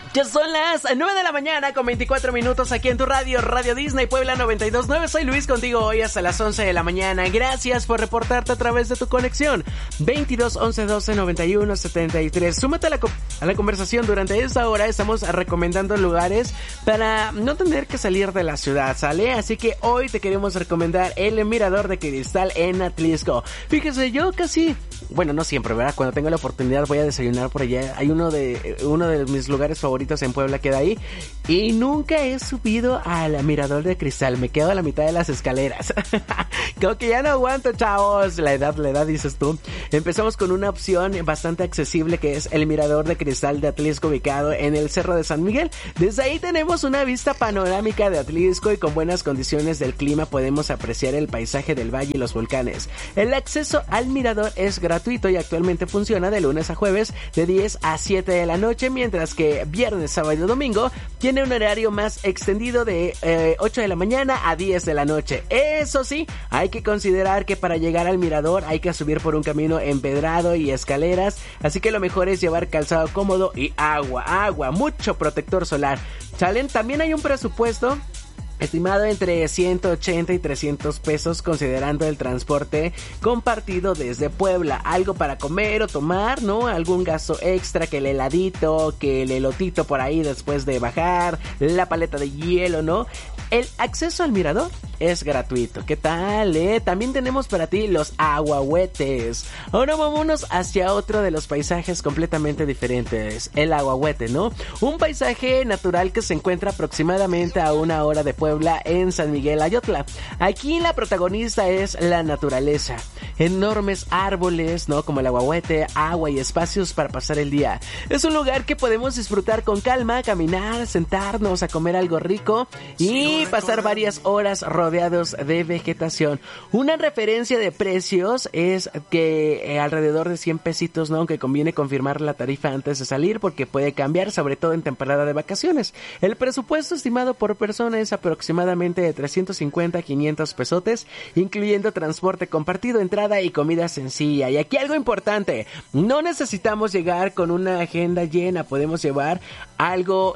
Ya son las 9 de la mañana con 24 minutos aquí en tu radio, Radio Disney Puebla 92.9. Soy Luis contigo hoy hasta las 11 de la mañana. Gracias por reportarte a través de tu conexión 22 11 12 91 73. Súmate a la conversación. Durante esta hora estamos recomendando lugares para no tener que salir de la ciudad, ¿sale? Así que hoy te queremos recomendar el Mirador de Cristal en Atlisco. Fíjese, yo casi, bueno, no siempre, ¿verdad? Cuando tengo la oportunidad voy a desayunar por allá. Hay uno de mis lugares favoritos en Puebla queda ahí, y nunca he subido al Mirador de Cristal. Me quedo a la mitad de las escaleras. Como que ya no aguanto, chavos. La edad, dices tú. Empezamos con una opción bastante accesible, que es el Mirador de Cristal de Atlisco, ubicado en el Cerro de San Miguel. Desde ahí tenemos una vista panorámica de Atlisco, y con buenas condiciones del clima podemos apreciar el paisaje del valle y los volcanes. El acceso al mirador es gratuito y actualmente funciona de lunes a jueves de 10 a 7 de la noche, mientras que viernes, sábado y domingo tiene un horario más extendido de 8 de la mañana a 10 de la noche. Eso sí, hay que considerar que para llegar al mirador hay que subir por un camino empedrado y escaleras, así que lo mejor es llevar calzado cómodo y agua, mucho protector solar. ¿Salen? También hay un presupuesto estimado entre 180 y 300 pesos, considerando el transporte compartido desde Puebla. Algo para comer o tomar, ¿no? Algún gasto extra, que el heladito, que el elotito por ahí después de bajar, la paleta de hielo, ¿no? El acceso al mirador es gratuito. ¿Qué tal, También tenemos para ti los aguahuetes. Ahora vámonos hacia otro de los paisajes completamente diferentes. El aguahuete, ¿no? Un paisaje natural que se encuentra aproximadamente a 1 hora de Puebla, en San Miguel Ayotla. Aquí la protagonista es la naturaleza. Enormes árboles, ¿no? Como el aguahuete, agua y espacios para pasar el día. Es un lugar que podemos disfrutar con calma, caminar, sentarnos a comer algo rico y pasar varias horas rodeados de vegetación. Una referencia de precios es que alrededor de 100 pesitos, ¿no? Aunque conviene confirmar la tarifa antes de salir, porque puede cambiar, sobre todo en temporada de vacaciones. El presupuesto estimado por persona es aproximadamente de 350 a 500 pesotes, incluyendo transporte compartido, entrada y comida sencilla. Y aquí algo importante: no necesitamos llegar con una agenda llena, podemos llevar algo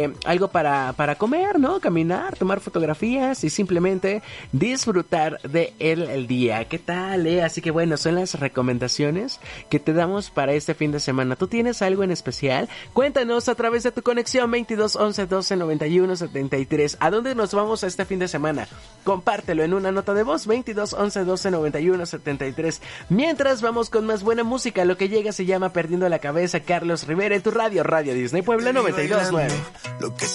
para comer, ¿no? Caminar, tomar fotografías y simplemente disfrutar de el día. ¿Qué tal, Así que bueno, son las recomendaciones que te damos para este fin de semana. ¿Tú tienes algo en especial? Cuéntanos a través de tu conexión 22 11 12 91 73. ¿A dónde nos vamos este fin de semana? Compártelo en una nota de voz, 22 11 12 91 73. Mientras vamos con más buena música, lo que llega se llama Perdiendo la Cabeza, Carlos Rivera, en tu radio, Radio Disney Puebla 92.9.